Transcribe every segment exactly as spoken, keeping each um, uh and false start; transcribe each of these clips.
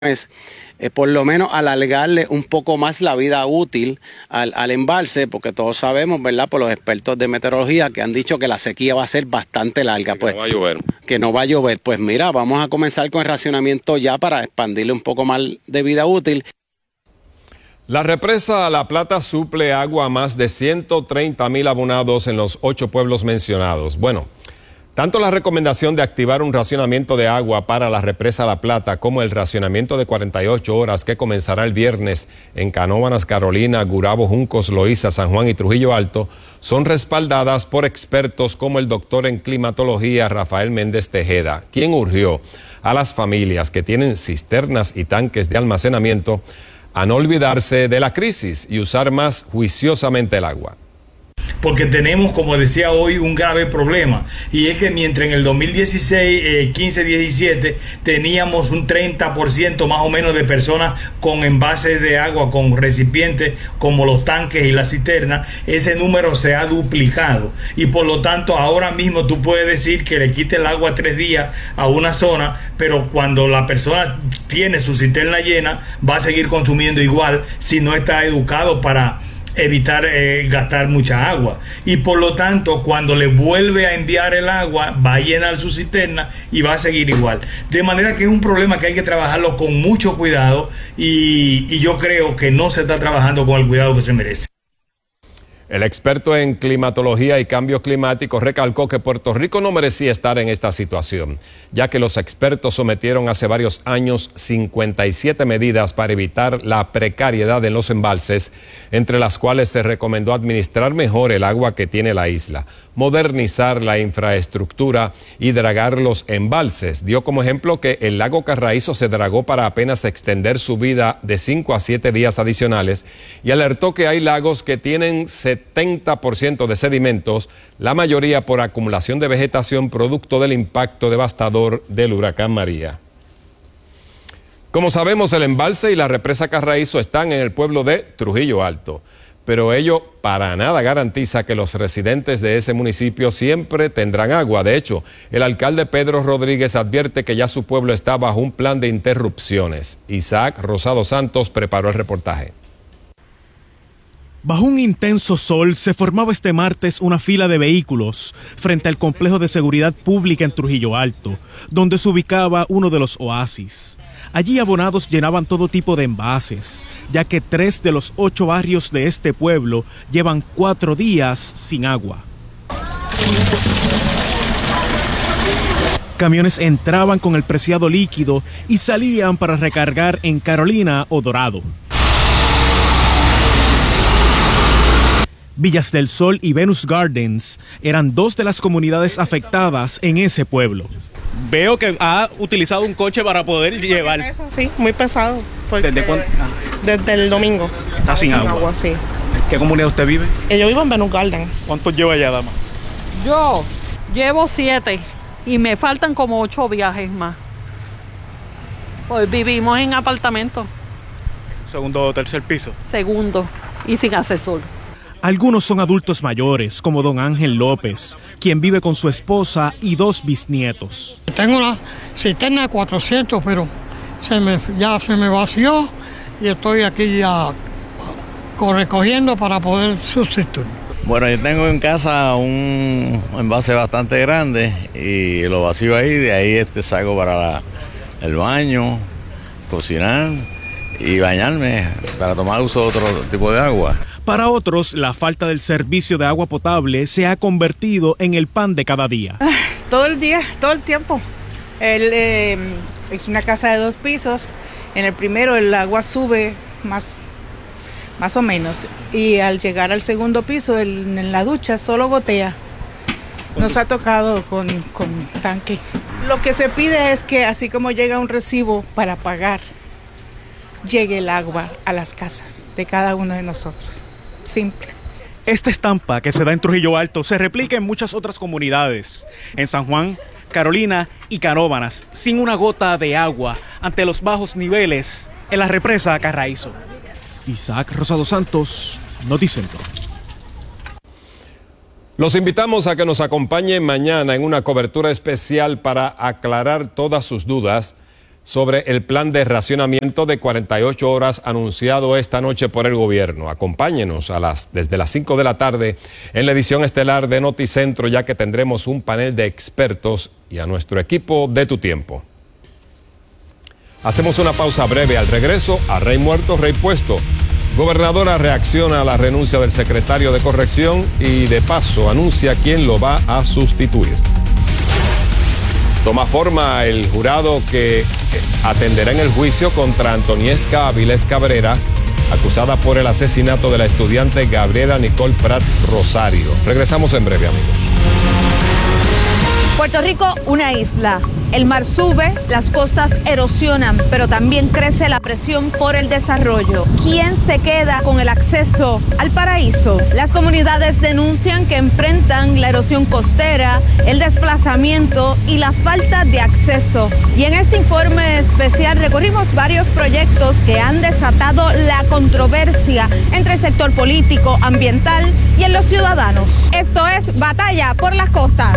es eh, por lo menos alargarle un poco más la vida útil al, al embalse, porque todos sabemos, ¿verdad?, por los expertos de meteorología que han dicho que la sequía va a ser bastante larga. Pues, que no va a llover. Que no va a llover. Pues mira, vamos a comenzar con el racionamiento ya para expandirle un poco más de vida útil. La represa La Plata suple agua a más de ciento treinta mil abonados en los ocho pueblos mencionados. Bueno, tanto la recomendación de activar un racionamiento de agua para la represa La Plata como el racionamiento de cuarenta y ocho horas que comenzará el viernes en Canóvanas, Carolina, Gurabo, Juncos, Loíza, San Juan y Trujillo Alto son respaldadas por expertos como el doctor en climatología Rafael Méndez Tejeda, quien urgió a las familias que tienen cisternas y tanques de almacenamiento a no olvidarse de la crisis y usar más juiciosamente el agua. Porque tenemos, como decía hoy, un grave problema, y es que mientras en el dos mil dieciséis, eh, quince, diecisiete teníamos un treinta por ciento más o menos de personas con envases de agua, con recipientes como los tanques y la cisterna, ese número se ha duplicado, y por lo tanto ahora mismo tú puedes decir que le quite el agua tres días a una zona, pero cuando la persona tiene su cisterna llena va a seguir consumiendo igual si no está educado para evitar eh, gastar mucha agua, y por lo tanto cuando le vuelve a enviar el agua va a llenar su cisterna y va a seguir igual, de manera que es un problema que hay que trabajarlo con mucho cuidado, y, y yo creo que no se está trabajando con el cuidado que se merece. El experto en climatología y cambio climático recalcó que Puerto Rico no merecía estar en esta situación, ya que los expertos sometieron hace varios años cincuenta y siete medidas para evitar la precariedad en los embalses, entre las cuales se recomendó administrar mejor el agua que tiene la isla, modernizar la infraestructura y dragar los embalses. Dio como ejemplo que el lago Carraízo se dragó para apenas extender su vida de cinco a siete días adicionales, y alertó que hay lagos que tienen setenta por ciento de sedimentos, la mayoría por acumulación de vegetación producto del impacto devastador del huracán María. Como sabemos, el embalse y la represa Carraízo están en el pueblo de Trujillo Alto, pero ello para nada garantiza que los residentes de ese municipio siempre tendrán agua. De hecho, el alcalde Pedro Rodríguez advierte que ya su pueblo está bajo un plan de interrupciones. Isaac Rosado Santos preparó el reportaje. Bajo un intenso sol se formaba este martes una fila de vehículos frente al complejo de seguridad pública en Trujillo Alto, donde se ubicaba uno de los oasis. Allí abonados llenaban todo tipo de envases, ya que tres de los ocho barrios de este pueblo llevan cuatro días sin agua. Camiones entraban con el preciado líquido y salían para recargar en Carolina o Dorado. Villas del Sol y Venus Gardens eran dos de las comunidades afectadas en ese pueblo. Veo que ha utilizado un coche para poder llevar. Eso, sí, muy pesado. ¿Desde cuándo? Desde el domingo. Está sin, sin agua. agua sí. ¿Qué comunidad usted vive? Yo vivo en Venus Garden. ¿Cuántos lleva ya, dama? Yo llevo siete y me faltan como ocho viajes más. Pues vivimos en apartamento. ¿Segundo o tercer piso? Segundo, y sin asesor. Algunos son adultos mayores, como don Ángel López, quien vive con su esposa y dos bisnietos. Tengo una cisterna de cuatrocientos, pero se me, ya se me vació y estoy aquí ya recogiendo para poder sustituir. Bueno, yo tengo en casa un envase bastante grande y lo vacío ahí, de ahí este saco para la, el baño, cocinar y bañarme para tomar uso de otro tipo de agua. Para otros, la falta del servicio de agua potable se ha convertido en el pan de cada día. Todo el día, todo el tiempo. El, eh, es una casa de dos pisos. En el primero el agua sube más, más o menos. Y al llegar al segundo piso, el, en la ducha solo gotea. Nos ha tocado con, con tanque. Lo que se pide es que así como llega un recibo para pagar, llegue el agua a las casas de cada uno de nosotros. Simple. Esta estampa que se da en Trujillo Alto se replica en muchas otras comunidades, en San Juan, Carolina y Canóvanas, sin una gota de agua ante los bajos niveles en la represa Carraízo. Isaac Rosado Santos, Noticentro. Los invitamos a que nos acompañen mañana en una cobertura especial para aclarar todas sus dudas sobre el plan de racionamiento de cuarenta y ocho horas anunciado esta noche por el gobierno. Acompáñenos a las, desde las cinco de la tarde en la edición estelar de Noticentro, ya que tendremos un panel de expertos y a nuestro equipo de Tu Tiempo. Hacemos una pausa breve. Al regreso, a rey muerto, rey puesto. Gobernadora reacciona a la renuncia del secretario de Corrección y de paso anuncia quién lo va a sustituir. Toma forma el jurado que atenderá en el juicio contra Antoniesca Avilés Cabrera, acusada por el asesinato de la estudiante Gabriela Nicole Prats Rosario. Regresamos en breve, amigos. Puerto Rico, una isla. El mar sube, las costas erosionan, pero también crece la presión por el desarrollo. ¿Quién se queda con el acceso al paraíso? Las comunidades denuncian que enfrentan la erosión costera, el desplazamiento y la falta de acceso. Y en este informe especial recorrimos varios proyectos que han desatado la controversia entre el sector político, ambiental y en los ciudadanos. Esto es Batalla por las Costas.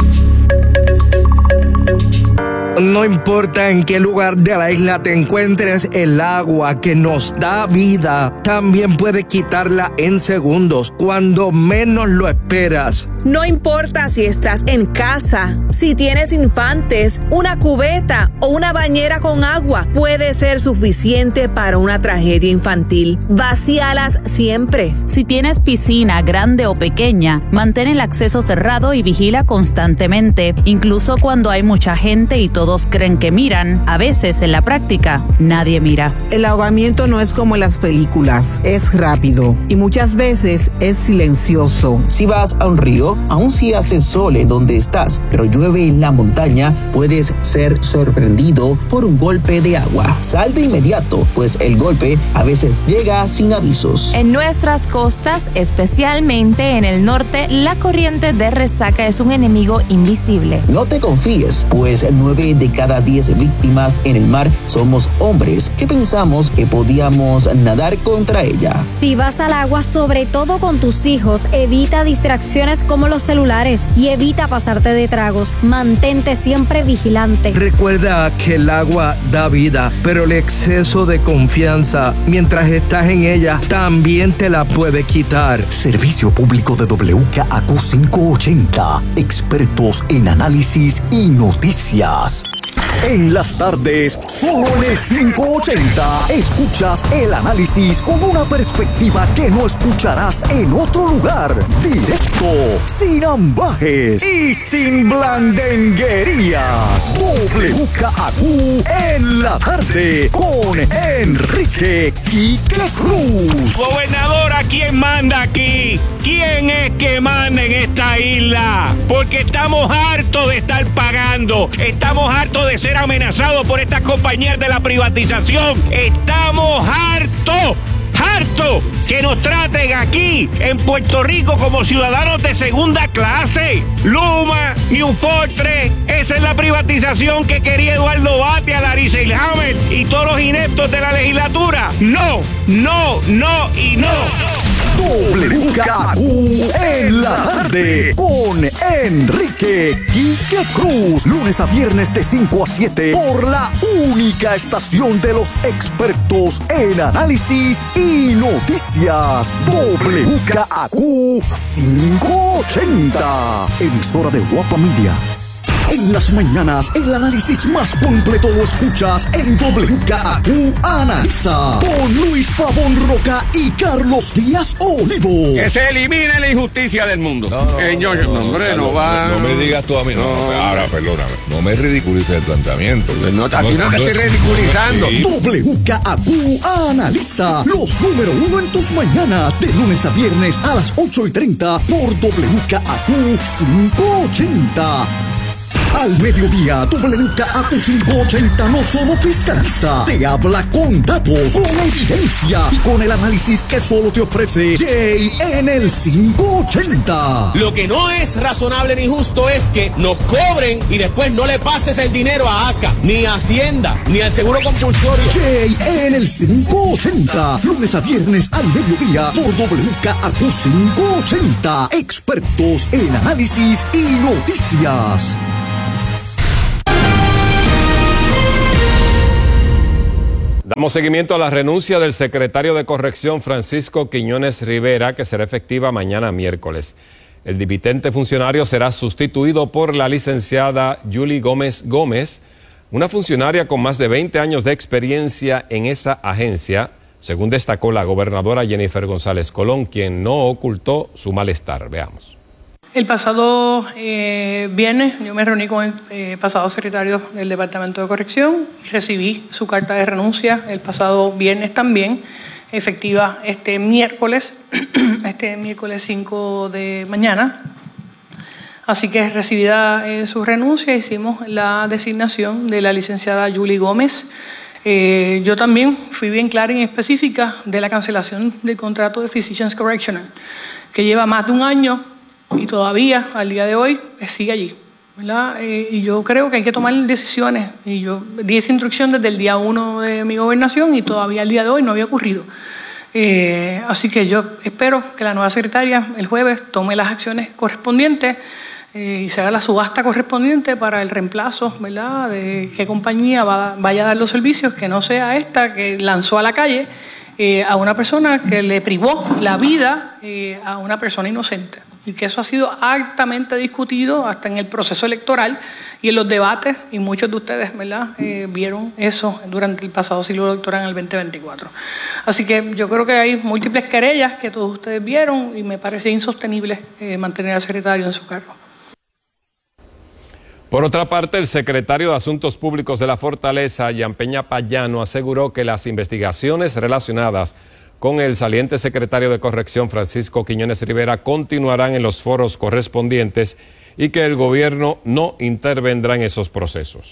No importa en qué lugar de la isla te encuentres, el agua que nos da vida también puede quitarla en segundos, cuando menos lo esperas. No importa si estás en casa, si tienes infantes, una cubeta o una bañera con agua puede ser suficiente para una tragedia infantil. Vacíalas siempre. Si tienes piscina grande o pequeña, mantén el acceso cerrado y vigila constantemente, incluso cuando hay mucha gente y todos creen que miran. A veces en la práctica nadie mira. El ahogamiento no es como en las películas, es rápido y muchas veces es silencioso. Si vas a un río, aun si hace sol en donde estás, pero llueve en la montaña, puedes ser sorprendido por un golpe de agua. Sal de inmediato, pues el golpe a veces llega sin avisos. En nuestras costas, especialmente en el norte, la corriente de resaca es un enemigo invisible. No te confíes, pues nueve de cada diez víctimas en el mar somos hombres que pensamos que podíamos nadar contra ella. Si vas al agua, sobre todo con tus hijos, evita distracciones como los celulares y evita pasarte de tragos. Mantente siempre vigilante. Recuerda que el agua da vida, pero el exceso de confianza mientras estás en ella también te la puede quitar. Servicio público de W K A Q quinientos ochenta. Expertos en análisis y noticias. En las tardes, solo en el quinientos ochenta, escuchas el análisis con una perspectiva que no escucharás en otro lugar. Directo, sin ambajes y sin blandenguerías. W K A Q en la tarde con Enrique Quique Cruz. Gobernadora, ¿quién manda aquí? ¿Quién es que manda en esta isla? Porque estamos hartos de estar pagando. Estamos hartos de ser amenazados por estas compañías de la privatización. Estamos hartos. harto que nos traten aquí en Puerto Rico como ciudadanos de segunda clase. Luma, New Fortress, esa es la privatización que quería Eduardo Batia, Larry Selhammer y todos los ineptos de la legislatura. No, no, no y no. W K A Q en la tarde con Enrique Quique Cruz. Lunes a viernes de cinco a siete por la única estación de los expertos en análisis y noticias. W K A Q quinientos ochenta. Emisora de Guapa Media. En las mañanas, el análisis más completo lo escuchas en W K A Q Analiza con Luis Pavón Roca y Carlos Díaz Olivo. Que se elimine la injusticia del mundo. No, no, Señor, no, no, hombre, no, no va. No me digas tú a mí, no. no, no ahora, perdóname. No me ridiculices el planteamiento. No, aquí no, no te estoy ridiculizando. Sí. W K A Q Analiza los número uno en tus mañanas, de lunes a viernes a las ocho y treinta por W K A Q quinientos ochenta. Al mediodía, W K A Q quinientos ochenta no solo fiscaliza, te habla con datos, con evidencia y con el análisis que solo te ofrece Jay en el quinientos ochenta. Lo que no es razonable ni justo es que nos cobren y después no le pases el dinero a ACA, ni a Hacienda, ni al Seguro Compulsorio. Jay en el quinientos ochenta, lunes a viernes al mediodía por W K A Q quinientos ochenta. Expertos en análisis y noticias. Damos seguimiento a la renuncia del secretario de Corrección Francisco Quiñones Rivera, que será efectiva mañana miércoles. El dimitente funcionario será sustituido por la licenciada Yuli Gómez Gómez, una funcionaria con más de veinte años de experiencia en esa agencia, según destacó la gobernadora Jennifer González Colón, quien no ocultó su malestar. Veamos. El pasado eh, viernes yo me reuní con el eh, pasado secretario del Departamento de Corrección y recibí su carta de renuncia el pasado viernes también, efectiva este miércoles, este miércoles cinco de mañana. Así que recibida eh, su renuncia, hicimos la designación de la licenciada Yuli Gómez. Eh, yo también fui bien clara y específica de la cancelación del contrato de Physicians Correctional, que lleva más de un año y todavía al día de hoy sigue allí, ¿verdad? Eh, y yo creo que hay que tomar decisiones. Y yo di esa instrucción desde el día uno de mi gobernación y todavía al día de hoy no había ocurrido. Eh, así que yo espero que la nueva secretaria el jueves tome las acciones correspondientes eh, y se haga la subasta correspondiente para el reemplazo, ¿verdad?, de qué compañía va, vaya a dar los servicios, que no sea esta que lanzó a la calle eh, a una persona que le privó la vida eh, a una persona inocente. Y que eso ha sido altamente discutido hasta en el proceso electoral y en los debates, y muchos de ustedes, ¿verdad?, eh, vieron eso durante el pasado ciclo electoral en el veinte veinticuatro. Así que yo creo que hay múltiples querellas que todos ustedes vieron y me parece insostenible eh, mantener al secretario en su cargo. Por otra parte, el secretario de Asuntos Públicos de la Fortaleza, Jean Peña Payano, aseguró que las investigaciones relacionadas con el saliente secretario de Corrección Francisco Quiñones Rivera continuarán en los foros correspondientes y que el gobierno no intervendrá en esos procesos.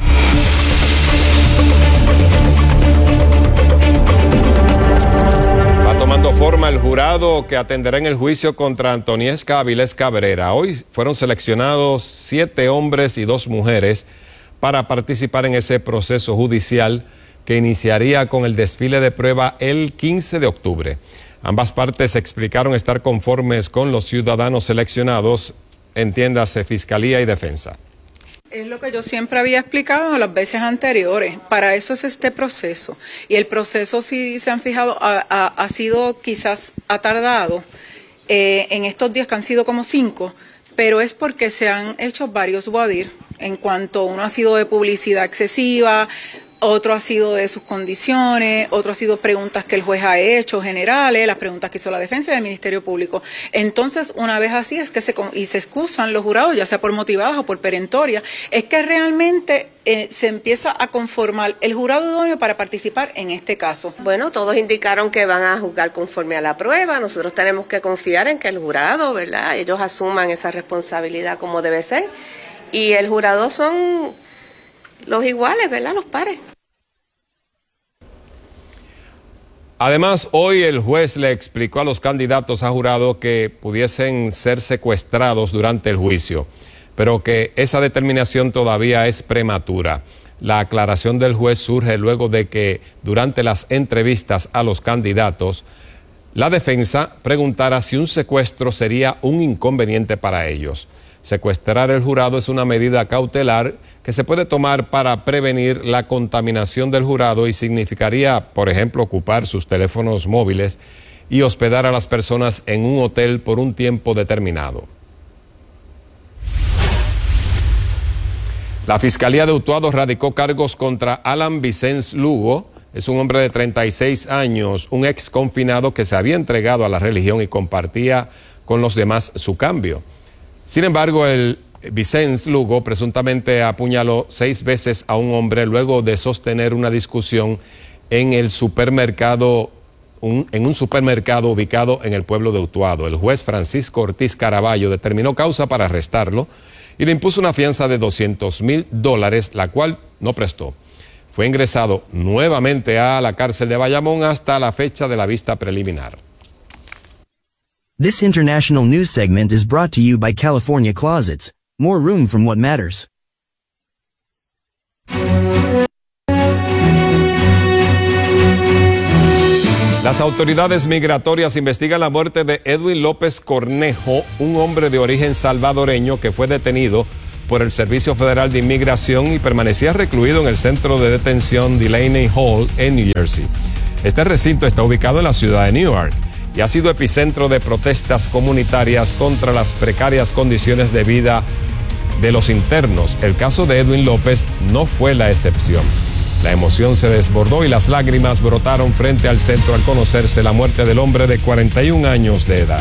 Va tomando forma el jurado que atenderá en el juicio contra Antoniesca Avilés Cabrera. Hoy fueron seleccionados siete hombres y dos mujeres para participar en ese proceso judicial que iniciaría con el desfile de prueba el quince de octubre. Ambas partes explicaron estar conformes con los ciudadanos seleccionados, entiéndase Fiscalía y Defensa. Es lo que yo siempre había explicado a las veces anteriores. Para eso es este proceso. Y el proceso, si se han fijado, ha, ha, ha sido quizás ha tardado eh, en estos días que han sido como cinco, pero es porque se han hecho varios wadir. En cuanto uno ha sido de publicidad excesiva, otro ha sido de sus condiciones, otro ha sido preguntas que el juez ha hecho generales, las preguntas que hizo la defensa del Ministerio Público. Entonces, una vez así es que se, y se excusan los jurados, ya sea por motivadas o por perentoria, es que realmente eh, se empieza a conformar el jurado idóneo para participar en este caso. Bueno, todos indicaron que van a juzgar conforme a la prueba. Nosotros tenemos que confiar en que el jurado, ¿verdad?, ellos asuman esa responsabilidad como debe ser. Y el jurado son los iguales, ¿verdad?, los pares. Además, hoy el juez le explicó a los candidatos a jurado que pudiesen ser secuestrados durante el juicio, pero que esa determinación todavía es prematura. La aclaración del juez surge luego de que durante las entrevistas a los candidatos, la defensa preguntara si un secuestro sería un inconveniente para ellos. Secuestrar el jurado es una medida cautelar que se puede tomar para prevenir la contaminación del jurado y significaría, por ejemplo, ocupar sus teléfonos móviles y hospedar a las personas en un hotel por un tiempo determinado. La Fiscalía de Utuado radicó cargos contra Alan Vicens Lugo. Es un hombre de treinta y seis años, un ex confinado que se había entregado a la religión y compartía con los demás su cambio. Sin embargo, el Vicens Lugo presuntamente apuñaló seis veces a un hombre luego de sostener una discusión en el supermercado, un, en un supermercado ubicado en el pueblo de Utuado. El juez Francisco Ortiz Caraballo determinó causa para arrestarlo y le impuso una fianza de doscientos mil dólares, la cual no prestó. Fue ingresado nuevamente a la cárcel de Bayamón hasta la fecha de la vista preliminar. This international news segment is brought to you by California Closets. More room from what matters. Las autoridades migratorias investigan la muerte de Edwin López Cornejo, un hombre de origen salvadoreño que fue detenido por el Servicio Federal de Inmigración y permanecía recluido en el centro de detención Delaney Hall en New Jersey. Este recinto está ubicado en la ciudad de Newark y ha sido epicentro de protestas comunitarias contra las precarias condiciones de vida de los internos. El caso de Edwin López no fue la excepción. La emoción se desbordó y las lágrimas brotaron frente al centro al conocerse la muerte del hombre de cuarenta y un años de edad.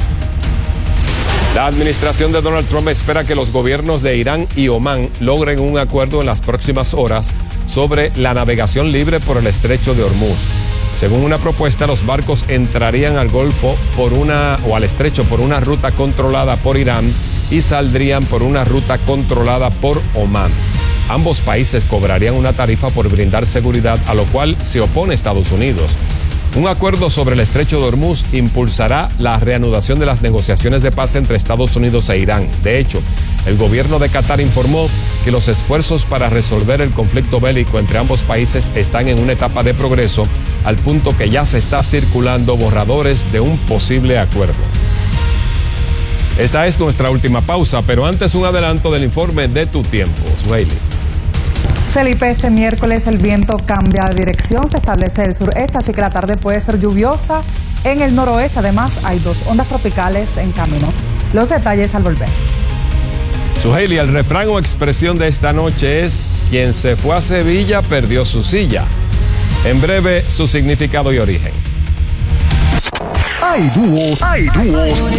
La administración de Donald Trump espera que los gobiernos de Irán y Omán logren un acuerdo en las próximas horas sobre la navegación libre por el estrecho de Hormuz. Según una propuesta, los barcos entrarían al Golfo por una o al estrecho por una ruta controlada por Irán y saldrían por una ruta controlada por Omán. Ambos países cobrarían una tarifa por brindar seguridad, a lo cual se opone Estados Unidos. Un acuerdo sobre el estrecho de Hormuz impulsará la reanudación de las negociaciones de paz entre Estados Unidos e Irán. De hecho, el gobierno de Qatar informó que los esfuerzos para resolver el conflicto bélico entre ambos países están en una etapa de progreso, al punto que ya se está circulando borradores de un posible acuerdo. Esta es nuestra última pausa, pero antes un adelanto del informe de Tu Tiempo. Suheili. Felipe, este miércoles el viento cambia de dirección, se establece el sureste, así que la tarde puede ser lluviosa en el noroeste. Además, hay dos ondas tropicales en camino. Los detalles al volver. Suheili, el refrán o expresión de esta noche es: quien se fue a Sevilla perdió su silla. En breve, su significado y origen. Hay dúos, hay dúos